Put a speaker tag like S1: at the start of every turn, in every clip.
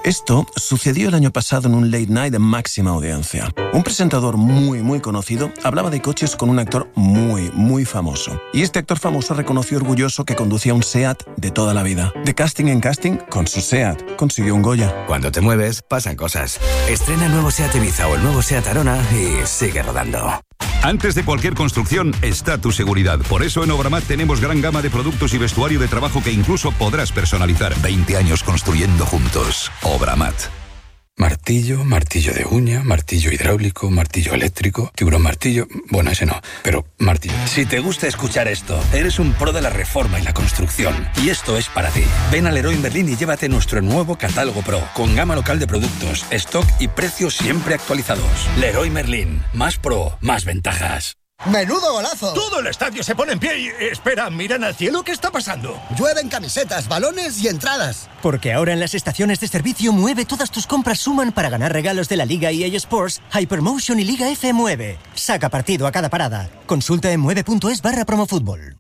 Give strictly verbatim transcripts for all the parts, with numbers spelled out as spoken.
S1: Esto sucedió el año pasado en un late night de máxima audiencia. Un presentador muy, muy conocido hablaba de coches con un actor muy, muy famoso. Y este actor famoso reconoció orgulloso que conducía un SEAT de toda la vida. De casting en casting, con su SEAT, consiguió un Goya.
S2: Cuando te mueves, pasan cosas. Estrena el nuevo SEAT Ibiza o el nuevo SEAT Arona y sigue rodando.
S3: Antes de cualquier construcción está tu seguridad. Por eso en Obramat tenemos gran gama de productos y vestuario de trabajo que incluso podrás personalizar. veinte años construyendo juntos. Obramat.
S4: Martillo, martillo de uña, martillo hidráulico, martillo eléctrico, tiburón martillo... Bueno, ese no, pero martillo.
S2: Si te gusta escuchar esto, eres un pro de la reforma y la construcción. Y esto es para ti. Ven a Leroy Merlin y llévate nuestro nuevo catálogo Pro, con gama local de productos, stock y precios siempre actualizados. Leroy Merlin. Más pro, más ventajas.
S5: ¡Menudo golazo!
S6: Todo el estadio se pone en pie y... Espera, ¿miran al cielo? ¿Qué está pasando?
S5: Llueven camisetas, balones y entradas.
S7: Porque ahora en las estaciones de servicio Mueve todas tus compras suman para ganar regalos de la Liga E A Sports, Hypermotion y Liga F Mueve. Saca partido a cada parada. Consulta en mueve.es barra promofútbol.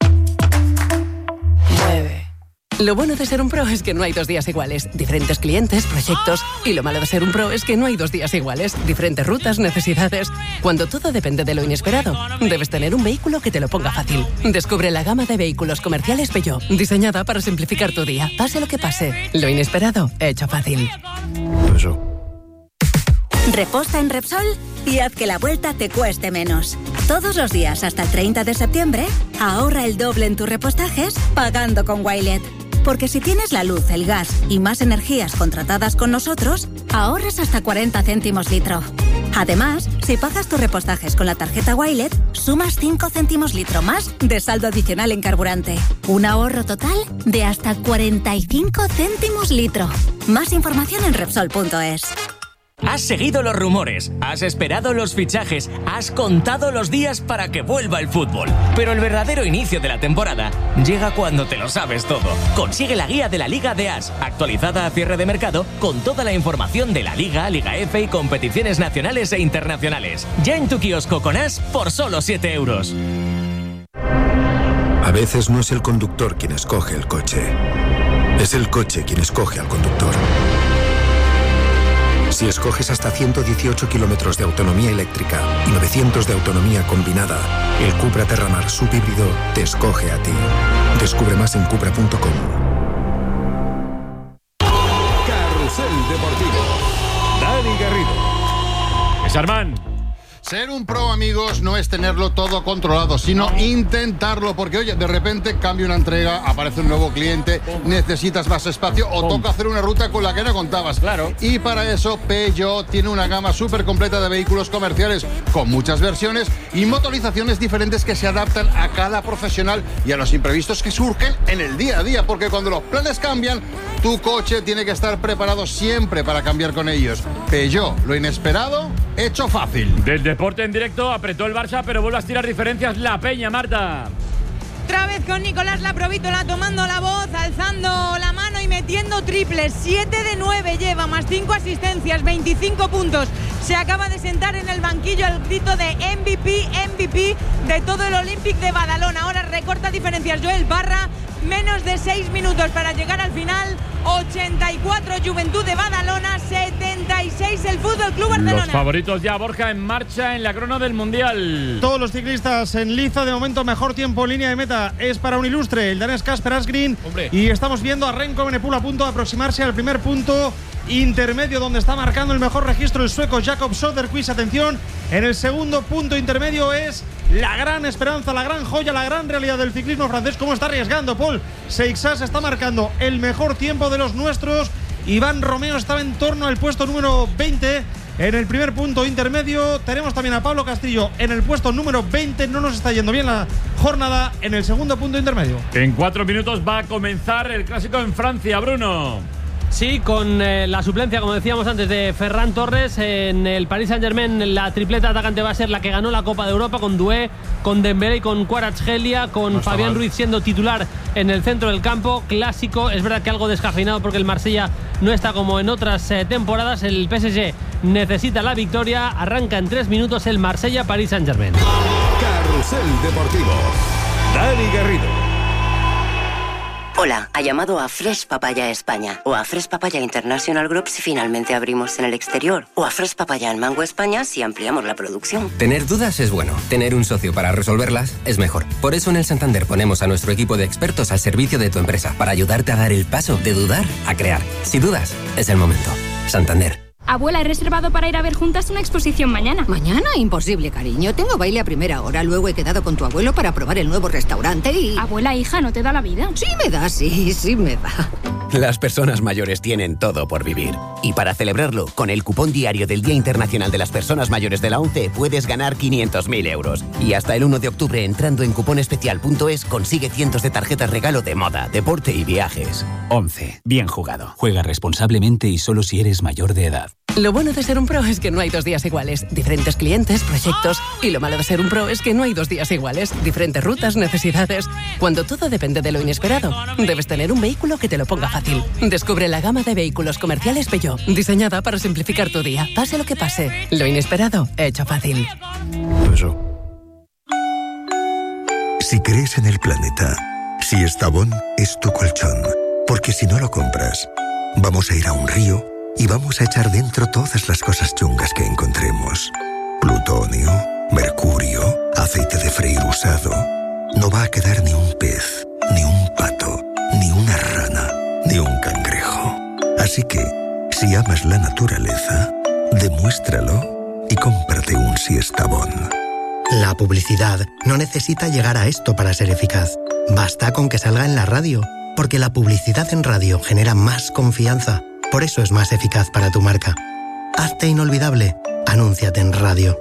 S8: Mueve. Lo bueno de ser un pro es que no hay dos días iguales. Diferentes clientes, proyectos. Y lo malo de ser un pro es que no hay dos días iguales. Diferentes rutas, necesidades. Cuando todo depende de lo inesperado, debes tener un vehículo que te lo ponga fácil. Descubre la gama de vehículos comerciales Peugeot, diseñada para simplificar tu día. Pase lo que pase, lo inesperado, hecho fácil.
S9: Eso. Reposta en Repsol y haz que la vuelta te cueste menos. Todos los días hasta el treinta de septiembre, ahorra el doble en tus repostajes pagando con Wilet. Porque si tienes la luz, el gas y más energías contratadas con nosotros, ahorras hasta cuarenta céntimos litro. Además, si pagas tus repostajes con la tarjeta Wilet, sumas cinco céntimos litro más de saldo adicional en carburante. Un ahorro total de hasta cuarenta y cinco céntimos litro. Más información en Repsol punto es.
S10: Has seguido los rumores, has esperado los fichajes, has contado los días para que vuelva el fútbol. Pero el verdadero inicio de la temporada llega cuando te lo sabes todo. Consigue la guía de la Liga de As, actualizada a cierre de mercado, con toda la información de la Liga, Liga F y competiciones nacionales e internacionales. Ya en tu kiosco con As por solo siete euros.
S11: A veces no es el conductor quien escoge el coche, es el coche quien escoge al conductor. Si escoges hasta ciento dieciocho kilómetros de autonomía eléctrica y novecientos de autonomía combinada, el Cupra Terramar subhíbrido te escoge a ti. Descubre más en cupra punto com.
S12: Carrusel Deportivo. Dani Garrido.
S13: Es Armán.
S14: Ser un pro, amigos, no es tenerlo todo controlado, sino intentarlo, porque oye, de repente cambia una entrega, aparece un nuevo cliente, necesitas más espacio o toca hacer una ruta con la que no contabas.
S13: Claro.
S14: Y para eso Peugeot tiene una gama súper completa de vehículos comerciales con muchas versiones y motorizaciones diferentes que se adaptan a cada profesional y a los imprevistos que surgen en el día a día, porque cuando los planes cambian, tu coche tiene que estar preparado siempre para cambiar con ellos. Peugeot, lo inesperado, hecho fácil.
S13: Del deporte en directo apretó el Barça, pero vuelve a estirar diferencias la Peña, Marta.
S15: Otra vez con Nicolás Laprovítola tomando la voz, alzando la mano y metiendo triples. siete de nueve lleva, más cinco asistencias, veinticinco puntos. Se acaba de sentar en el banquillo al grito de M V P, M V P de todo el Olympic de Badalona. Ahora recorta diferencias Joel Barra, menos de seis minutos para llegar al final. ochenta y cuatro Juventud de Badalona, setenta y seis el Fútbol Club Barcelona.
S13: Los favoritos ya, Borja, en marcha en la crono del Mundial.
S16: Todos los ciclistas en liza, de momento mejor tiempo en línea de meta es para un ilustre, el danés Kasper Asgreen.
S13: Hombre.
S16: Y estamos viendo a Renko Evenepoel a punto de aproximarse al primer punto intermedio, donde está marcando el mejor registro el sueco Jakob Söderqvist. Atención, en el segundo punto intermedio es la gran esperanza, la gran joya, la gran realidad del ciclismo francés. ¿Cómo está arriesgando Paul Seixas? Está marcando el mejor tiempo de los nuestros. Iván Romeo estaba en torno al puesto número veinte en el primer punto intermedio. Tenemos también a Pablo Castillo en el puesto número veinte. No nos está yendo bien la jornada en el segundo punto intermedio.
S13: En cuatro minutos va a comenzar el clásico en Francia, Bruno.
S17: Sí, con eh, la suplencia, como decíamos antes, de Ferran Torres. En el Paris Saint-Germain la tripleta atacante va a ser la que ganó la Copa de Europa, con Doué, con Dembélé y con Kvaratskhelia, con no Fabián mal. Ruiz siendo titular en el centro del campo. Clásico, es verdad que algo descafeinado porque el Marsella no está como en otras eh, temporadas. El P S G necesita la victoria. Arranca en tres minutos el Marsella-Paris Saint-Germain.
S12: Carrusel Deportivo. Dani Garrido.
S18: Hola, ha llamado a Fresh Papaya España o a Fresh Papaya International Group si finalmente abrimos en el exterior o a Fresh Papaya en Mango España si ampliamos la producción.
S19: Tener dudas es bueno, tener un socio para resolverlas es mejor. Por eso en el Santander ponemos a nuestro equipo de expertos al servicio de tu empresa para ayudarte a dar el paso de dudar a crear. Si dudas, es el momento. Santander.
S20: Abuela, he reservado para ir a ver juntas una exposición mañana.
S21: ¿Mañana? Imposible, cariño. Tengo baile a primera hora. Luego he quedado con tu abuelo para probar el nuevo restaurante y...
S20: Abuela, hija, ¿no te da la vida?
S21: Sí me da, sí, sí me da.
S22: Las personas mayores tienen todo por vivir. Y para celebrarlo, con el cupón diario del Día Internacional de las Personas Mayores de la ONCE puedes ganar quinientos mil euros. Y hasta el uno de octubre, entrando en cuponespecial punto es, consigue cientos de tarjetas regalo de moda, deporte y viajes.
S23: ONCE. Bien jugado. Juega responsablemente y solo si eres mayor de edad.
S8: Lo bueno de ser un pro es que no hay dos días iguales. Diferentes clientes, proyectos. Y lo malo de ser un pro es que no hay dos días iguales. Diferentes rutas, necesidades. Cuando todo depende de lo inesperado, debes tener un vehículo que te lo ponga fácil. Descubre la gama de vehículos comerciales Peugeot, diseñada para simplificar tu día. Pase lo que pase, lo inesperado, hecho fácil.
S24: Eso. Si crees en el planeta, si Estavón es tu colchón. Porque si no lo compras, vamos a ir a un río y vamos a echar dentro todas las cosas chungas que encontremos. Plutonio, mercurio, aceite de freír usado. No va a quedar ni un pez, ni un pato, ni una rana, ni un cangrejo. Así que, si amas la naturaleza, demuéstralo y cómprate un Siestabón.
S25: La publicidad no necesita llegar a esto para ser eficaz. Basta con que salga en la radio, porque la publicidad en radio genera más confianza. Por eso es más eficaz para tu marca. Hazte inolvidable. Anúnciate en radio.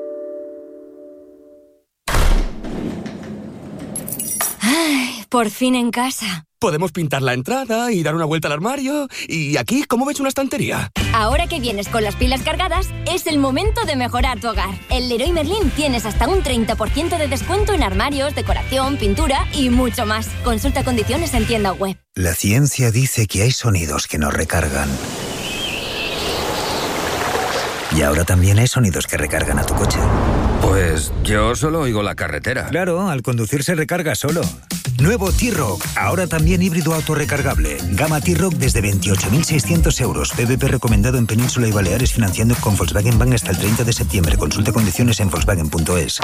S26: Ay, por fin en casa.
S27: Podemos pintar la entrada y dar una vuelta al armario. ¿Y aquí cómo ves una estantería?
S26: Ahora que vienes con las pilas cargadas, es el momento de mejorar tu hogar. En Leroy Merlin tienes hasta un treinta por ciento de descuento en armarios, decoración, pintura y mucho más. Consulta condiciones en tienda web.
S28: La ciencia dice que hay sonidos que nos recargan. Y ahora también hay sonidos que recargan a tu coche.
S29: Pues yo solo oigo la carretera.
S28: Claro, al conducir se recarga solo. Nuevo T-Rock, ahora también híbrido autorrecargable. Gama T-Rock desde veintiocho mil seiscientos euros. P V P recomendado en Península y Baleares financiando con Volkswagen Bank hasta el treinta de septiembre. Consulta condiciones en volkswagen punto es.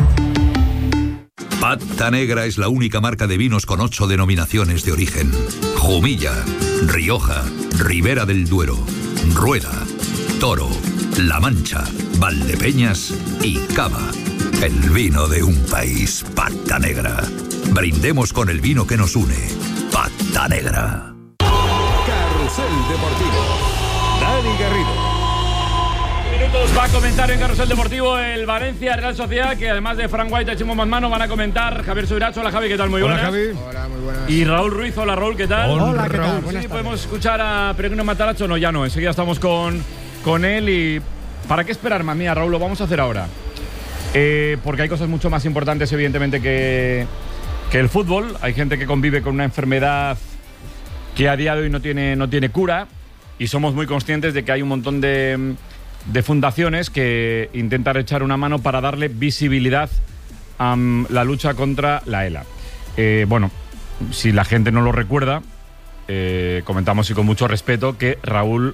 S3: Pata Negra es la única marca de vinos con ocho denominaciones de origen. Jumilla, Rioja, Ribera del Duero, Rueda, Toro, La Mancha, Valdepeñas y Cava. El vino de un país, Pata Negra. Brindemos con el vino que nos une. Pata Negra.
S12: Carrusel Deportivo. Dani Garrido.
S13: Minutos va a comentar en Carrusel Deportivo el Valencia Real Sociedad, que además de Frank White y Chimo Manmano van a comentar Javier Subirats. Hola Javi, ¿qué tal? Muy buenas.
S14: Hola Javi.
S30: Hola, muy buenas.
S13: Y Raúl Ruiz. Hola Raúl, ¿qué tal?
S30: Hola, Hola ¿qué tal?
S13: Raúl.
S30: Buenas
S13: Sí,
S30: tardes.
S13: podemos escuchar a Peregrino Mataracho. No, ya no. Enseguida estamos con, con él. Y ¿para qué esperar más? Mía, Raúl, lo vamos a hacer ahora. Eh, porque hay cosas mucho más importantes, evidentemente, que, que el fútbol. Hay gente que convive con una enfermedad que a día de hoy no tiene, no tiene cura. Y somos muy conscientes de que hay un montón de, de fundaciones que intentan echar una mano para darle visibilidad a um, la lucha contra la ELA. Eh, bueno, si la gente no lo recuerda, eh, comentamos y con mucho respeto que Raúl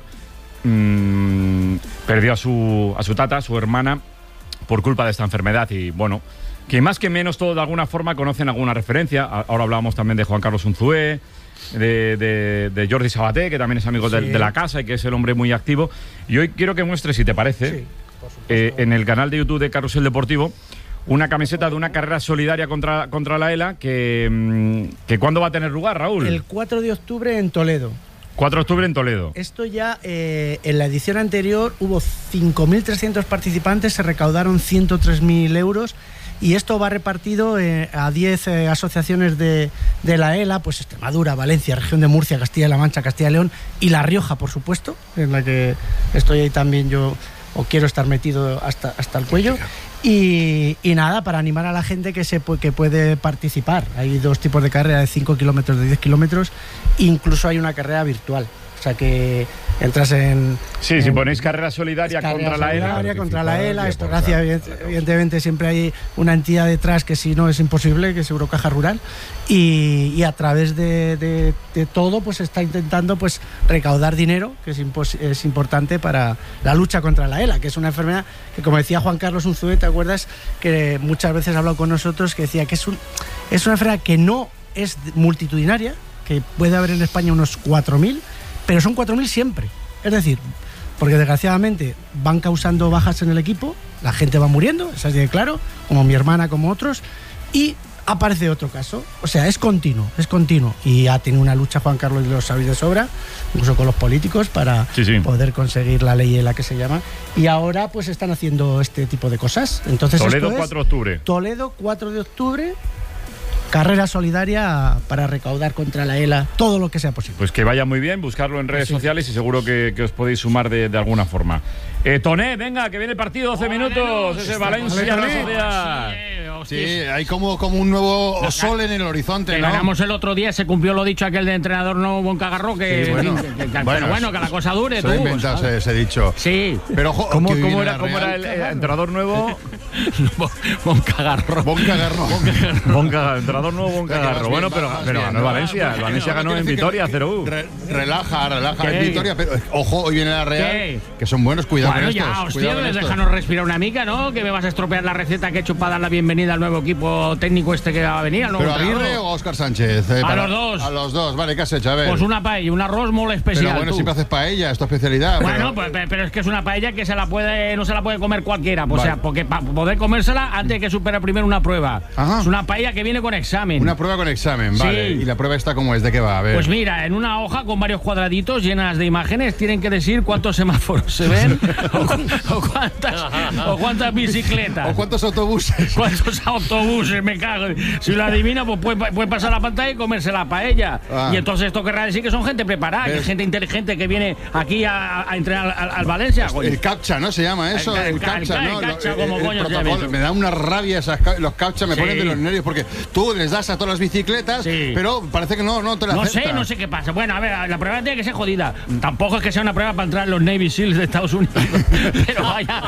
S13: mmm, perdió a su, a su tata, a su hermana, por culpa de esta enfermedad. Y bueno, que más que menos todos de alguna forma conocen alguna referencia. Ahora hablábamos también de Juan Carlos Unzué, de, de, de Jordi Sabaté, que también es amigo sí. de, de la casa y que es el hombre muy activo. Y hoy quiero que muestres, si te parece, sí, eh, en el canal de YouTube de Carrusel Deportivo, una camiseta de una carrera solidaria contra, contra la ELA que, que ¿cuándo va a tener lugar, Raúl?
S31: El cuatro de octubre en Toledo.
S13: cuatro de octubre en Toledo.
S31: Esto ya, eh, en la edición anterior hubo cinco mil trescientos participantes, se recaudaron ciento tres mil euros y esto va repartido eh, a diez eh, asociaciones de, de la ELA, pues Extremadura, Valencia, Región de Murcia, Castilla-La Mancha, Castilla y León y La Rioja, por supuesto, en la que estoy ahí también yo, o quiero estar metido hasta, hasta el cuello. Y, y nada, para animar a la gente que, se, que puede participar. Hay dos tipos de carrera, de cinco kilómetros, de diez kilómetros, incluso hay una carrera virtual. O sea que entras en...
S13: Sí,
S31: en,
S13: si ponéis carrera solidaria
S31: carrera
S13: contra
S31: solidaria,
S13: la ELA.
S31: contra la ELA, esto gracias, evidentemente siempre hay una entidad detrás que si no es imposible, que es Eurocaja Rural, y, y a través de, de, de todo pues está intentando pues recaudar dinero, que es, impos, es importante para la lucha contra la ELA, que es una enfermedad que, como decía Juan Carlos Unzué, ¿te acuerdas? Que muchas veces ha hablado con nosotros, que decía que es, un, es una enfermedad que no es multitudinaria, que puede haber en España unos cuatro mil, pero son cuatro mil siempre. Es decir, porque desgraciadamente van causando bajas en el equipo, la gente va muriendo, es así de claro, como mi hermana, como otros, y aparece otro caso. O sea, es continuo, es continuo. Y ha tenido una lucha Juan Carlos, y lo sabéis de sobra, incluso con los políticos, para sí, sí. poder conseguir la ley en la que se llama. Y ahora pues están haciendo este tipo de cosas. Entonces,
S13: Toledo,
S31: esto
S13: cuatro de octubre.
S31: Toledo, cuatro de octubre. Carrera solidaria para recaudar contra la ELA todo lo que sea posible.
S13: Pues que vaya muy bien, buscarlo en redes sí. sociales y seguro que, que os podéis sumar de, de alguna forma. Eh, Toné, venga, que viene el partido, doce minutos, ese Valencia Sociedad.
S14: Sí, hay como, como un nuevo sol en el horizonte,
S1: que
S14: ¿no?
S1: ganamos el otro día, se cumplió lo dicho aquel de entrenador nuevo Boncagarro, que,
S14: sí, bueno,
S1: que, que, que
S14: bueno,
S1: pero bueno, que la cosa dure.
S14: Se lo inventas ese dicho.
S1: Sí.
S14: Pero ojo,
S13: ¿Cómo, cómo, era, ¿cómo era el eh, entrenador nuevo?
S1: Boncagarro.
S14: Boncagarro.
S13: Boncagarro. Entrenador nuevo Boncagarro. Bueno, pero, pero ganó el Valencia. El Valencia ganó en Vitoria, cero uno.
S14: Re, relaja, relaja en Vitoria. Pero ojo, hoy viene la Real, ¿qué? Que son buenos, cuidado
S1: bueno,
S14: con estos.
S1: Ya, hostia, déjanos respirar una mica, ¿no? Que me vas a estropear la receta que he hecho para dar la bienvenida al nuevo equipo técnico este que va a venir. Al nuevo
S14: ¿Pero Aguirre o Óscar Sánchez? Eh,
S1: a
S14: para,
S1: los dos.
S14: A los dos, vale, ¿qué has hecho? A ver.
S1: Pues una paella, un arroz muy especial.
S14: Pero bueno,
S1: tú.
S14: siempre haces paella, es tu especialidad.
S1: Bueno,
S14: pero...
S1: Pues, pero es que es una paella que se la puede, no se la puede comer cualquiera. Pues, vale. O sea, porque para poder comérsela antes hay que superar primero una prueba.
S14: Ajá.
S1: Es una paella que viene con examen.
S14: Una prueba con examen, vale. Sí. ¿Y la prueba está cómo es? ¿De qué va? A ver.
S1: Pues mira, en una hoja con varios cuadraditos llenas de imágenes tienen que decir cuántos semáforos se ven o, o, cuántas, o cuántas bicicletas.
S14: O cuántos autobuses.
S1: Cuántos autobuses, me cago. Si lo adivina, pues puede, puede pasar la pantalla y comerse la paella. Ah. Y entonces esto querrá decir que son gente preparada, que es gente inteligente que viene aquí a, a entrenar al, al Valencia.
S14: El, el captcha, ¿no? Se llama eso, el, el, el captcha,
S1: el,
S14: ¿no?
S1: El captcha,
S14: el,
S1: como
S14: el,
S1: coño
S14: el me da una rabia esas, los captcha, me sí. ponen de los nervios porque tú les das a todas las bicicletas, sí. pero parece que no, no te la
S1: No
S14: acepta.
S1: sé, no sé qué pasa. Bueno, a ver, la prueba tiene que ser jodida. Tampoco es que sea una prueba para entrar en los Navy Seals de Estados Unidos, pero vaya,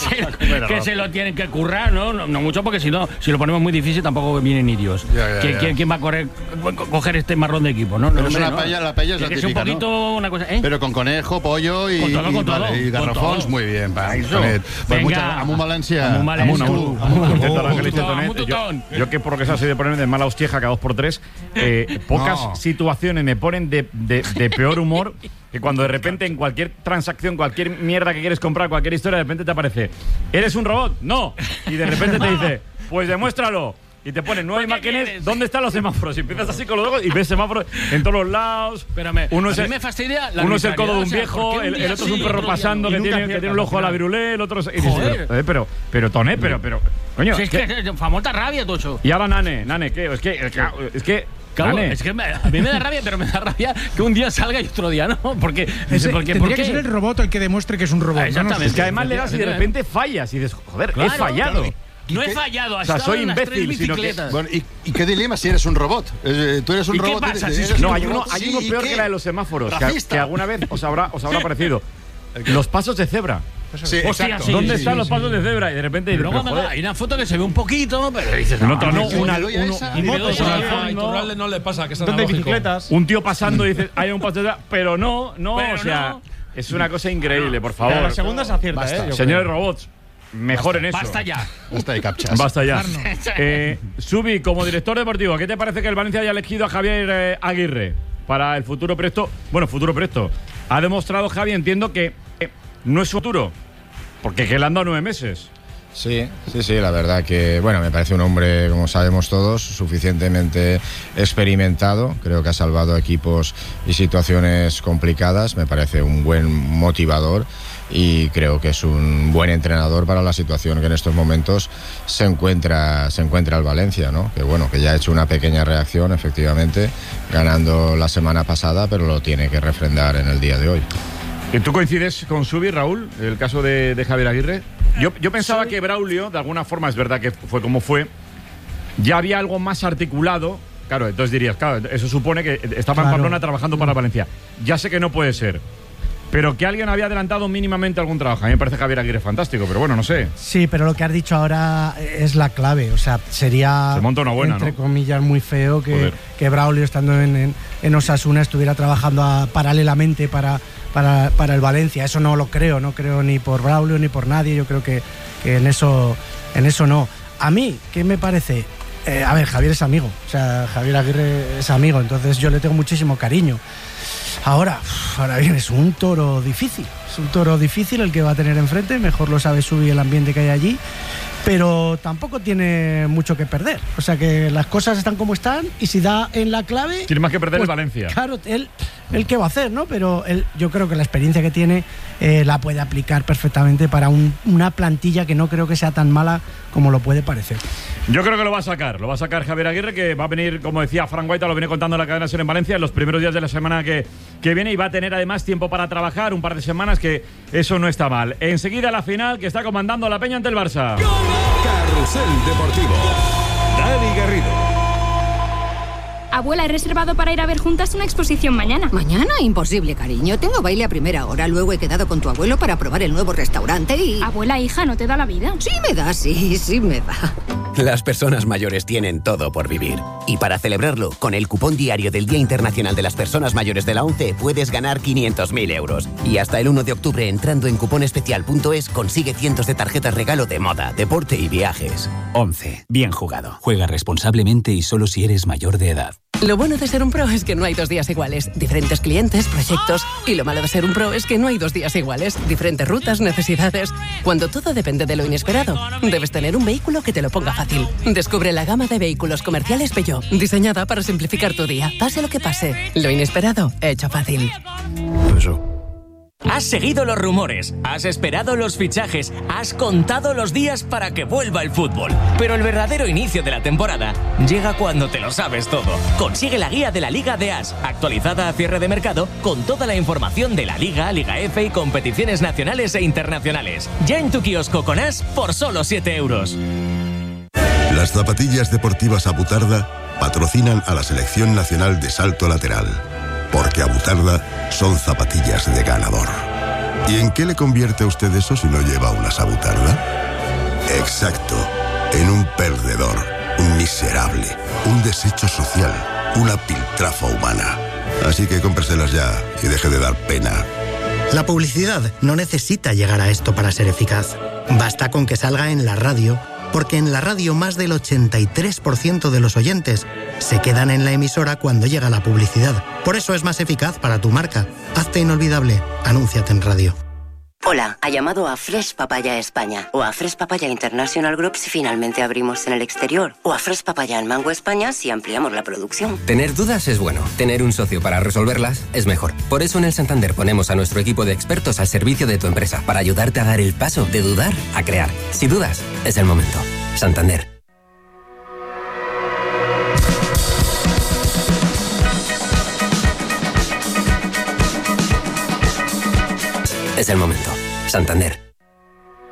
S1: se, que se lo tienen que currar, ¿no? No, no mucho, porque si no, si lo ponemos muy difícil tampoco vienen indios. Ya, ya, ¿Quién, ya. ¿Quién, ¿Quién va a correr, coger este marrón de equipo, no?
S14: Pero
S1: no
S14: es
S1: hombre,
S14: una
S1: ¿no?
S14: paella, la paella es la
S1: que
S14: típica,
S1: es un poquito
S14: ¿no?
S1: una cosa, ¿eh?
S14: Pero con conejo, pollo y,
S1: con todo,
S14: y,
S1: con todo,
S14: vale, y garrafons, muy bien. Pa, pues mucha, amun Valencia.
S1: Amun Valencia.
S13: Amun, amun. Yo que por lo que sea soy de ponerme de mala hostieja cada dos por tres, eh, pocas no. situaciones me ponen de, de, de peor humor que cuando de repente en cualquier transacción, cualquier mierda que quieres comprar, cualquier historia, de repente te aparece ¿eres un robot? No. Y de repente te dice pues demuéstralo. Y te ponen nueve imágenes, quieres? ¿Dónde están los semáforos? Y empiezas así con los ojos y ves semáforos en todos los lados.
S1: Espérame,
S13: uno
S1: a
S13: es
S1: mí
S13: el,
S1: me fastidia la
S13: uno es el codo de un
S1: o sea,
S13: viejo,
S1: un
S13: el, el otro sí, es un perro pasando que tiene, que tiene un ojo a la virulé, el otro es... Y dices, pero, eh, pero, pero, Toné, pero, pero... Coño,
S1: si es que es famosa rabia, Tocho.
S13: Y ahora Nane, Nane, ¿qué? Es que... Es que... Es que
S1: Claro, es que me, a mí me da rabia, pero me da rabia que un día salga y otro día no. Porque,
S2: Ese,
S1: porque
S2: tendría
S1: ¿por qué?
S2: que ser el robot el que demuestre que es un robot.
S1: Ah, exactamente.
S2: No, no,
S13: es que además le das y de repente fallas y dices, joder, claro, he fallado.
S1: Claro. No he fallado,
S13: o sea, soy imbécil, sino que...
S14: Bueno, ¿y, ¿y qué dilema si eres un robot? Eh, tú eres un
S1: ¿Y
S14: robot.
S1: ¿Qué pasa?
S14: Eres,
S1: eres
S13: no, hay uno,
S14: robot,
S13: hay
S14: sí,
S13: uno peor
S14: ¿qué?
S13: que la de los semáforos, que, que alguna vez os habrá, os habrá parecido. Los pasos de cebra.
S14: Sí,
S1: Hostia, sí,
S13: ¿Dónde
S1: sí,
S13: están
S1: sí,
S13: los pasos
S1: sí.
S13: de cebra? Y de repente dices,
S1: luego
S13: pero,
S1: hay una foto que se ve un poquito, pero dices,
S13: no, no, no,
S14: yo
S13: una,
S14: le doy a
S13: uno,
S14: esa,
S13: y
S14: y
S13: motos
S14: le doy
S13: en
S14: a
S13: el
S14: esa.
S13: fondo.
S2: A Iturralde no le pasa, que es
S13: de
S2: analógico.
S13: bicicletas. Un tío pasando y dice, hay un paso de cebra, pero no, no,
S1: pero
S13: o sea,
S1: no.
S13: es una cosa increíble, por favor.
S16: Pero la segunda se acierta,
S14: Basta.
S16: ¿eh?
S13: Señores robots, mejor en eso.
S1: Basta ya.
S14: Basta de captchas.
S13: Basta ya. eh, Subi, como director deportivo, ¿qué te parece que el Valencia haya elegido a Javier eh, Aguirre para el futuro presto? Bueno, futuro presto. Ha demostrado, Javi, entiendo que eh, no es su futuro, porque que le han dado nueve meses.
S4: Sí, sí, sí, la verdad que, bueno, me parece un hombre, como sabemos todos, suficientemente experimentado. Creo que ha salvado equipos y situaciones complicadas. Me parece un buen motivador y creo que es un buen entrenador para la situación que en estos momentos se encuentra, se encuentra el Valencia, ¿no? Que bueno, que ya ha hecho una pequeña reacción, efectivamente, ganando la semana pasada, pero lo tiene que refrendar en el día de hoy.
S13: ¿Tú coincides con Subi, Raúl, el caso de, de Javier Aguirre? Yo, yo pensaba que Braulio, de alguna forma, es verdad que fue como fue, ya había algo más articulado. Claro, entonces dirías, claro, eso supone que estaba claro. en Pamplona trabajando para Valencia. Ya sé que no puede ser, pero que alguien había adelantado mínimamente algún trabajo. A mí me parece que Javier Aguirre es fantástico, pero bueno, no sé.
S31: Sí, pero lo que has dicho ahora es la clave. O sea, sería,
S13: Se monta una buena,
S31: entre
S13: ¿no?
S31: comillas, muy feo que,
S13: Joder.
S31: que Braulio, estando en, en, en Osasuna, estuviera trabajando a- paralelamente para, para, para el Valencia. Eso no lo creo, no creo ni por Braulio ni por nadie. Yo creo que, que en eso, en eso no. A mí, ¿qué me parece? Eh, a ver, Javier es amigo. O sea, Javier Aguirre es amigo, entonces yo le tengo muchísimo cariño. Ahora, uf, ahora bien, es un toro difícil. Es un toro difícil el que va a tener enfrente. Mejor lo sabe Subi, el ambiente que hay allí. Pero tampoco tiene mucho que perder. O sea que las cosas están como están y si da en la clave...
S13: Tiene más que perder
S31: pues,
S13: el Valencia.
S31: Claro, él, él qué va a hacer, ¿no? Pero él, yo creo que la experiencia que tiene eh, la puede aplicar perfectamente para un- una plantilla que no creo que sea tan mala como lo puede parecer.
S13: Yo creo que lo va a sacar, lo va a sacar Javier Aguirre, que va a venir, como decía Frank Guaita, lo viene contando en la cadena SER en Valencia, en los primeros días de la semana que, que viene, y va a tener además tiempo para trabajar, un par de semanas, que eso no está mal. Enseguida la final, que está comandando la Peña ante el Barça.
S12: Carrusel Deportivo. Dani Garrido.
S20: Abuela, he reservado para ir a ver juntas una exposición mañana.
S21: Mañana, imposible, cariño. Tengo baile a primera hora. Luego he quedado con tu abuelo para probar el nuevo restaurante y...
S20: Abuela, hija, ¿no te da la vida?
S21: Sí me da, sí, sí me da.
S22: Las personas mayores tienen todo por vivir. Y para celebrarlo, con el cupón diario del Día Internacional de las Personas Mayores de la ONCE puedes ganar quinientos mil euros. Y hasta el uno de octubre, entrando en cuponespecial punto es, consigue cientos de tarjetas regalo de moda, deporte y viajes.
S23: once. Bien jugado. Juega responsablemente y solo si eres mayor de edad.
S8: Lo bueno de ser un pro es que no hay dos días iguales. Diferentes clientes, proyectos. Y lo malo de ser un pro es que no hay dos días iguales. Diferentes rutas, necesidades. Cuando todo depende de lo inesperado, debes tener un vehículo que te lo ponga fácil. Descubre la gama de vehículos comerciales Peugeot, diseñada para simplificar tu día. Pase lo que pase, lo inesperado, hecho fácil.
S5: Has seguido los rumores, has esperado los fichajes, has contado los días para que vuelva el fútbol. Pero el verdadero inicio de la temporada llega cuando te lo sabes todo. Consigue la guía de la Liga de As, actualizada a cierre de mercado, con toda la información de la Liga, Liga F y competiciones nacionales e internacionales. Ya en tu kiosco con As por solo siete euros.
S6: Las zapatillas deportivas Abutarda patrocinan a la Selección Nacional de Salto Lateral. Porque Abutarda son zapatillas de ganador. ¿Y en qué le convierte a usted eso si no lleva unas Abutarda? Exacto, en un perdedor, un miserable, un desecho social, una piltrafa humana. Así que cómpreselas ya y deje de dar pena.
S25: La publicidad no necesita llegar a esto para ser eficaz. Basta con que salga en la radio, porque en la radio más del ochenta y tres por ciento de los oyentes se quedan en la emisora cuando llega la publicidad. Por eso es más eficaz para tu marca. Hazte inolvidable. Anúnciate en radio.
S7: Hola, ha llamado a Fresh Papaya España o a Fresh Papaya International Group si finalmente abrimos en el exterior o a Fresh Papaya en Mango España si ampliamos la producción.
S9: Tener dudas es bueno, tener un socio para resolverlas es mejor. Por eso en el Santander ponemos a nuestro equipo de expertos al servicio de tu empresa para ayudarte a dar el paso de dudar a crear. Si dudas, es el momento. Santander. Es el momento. Santander.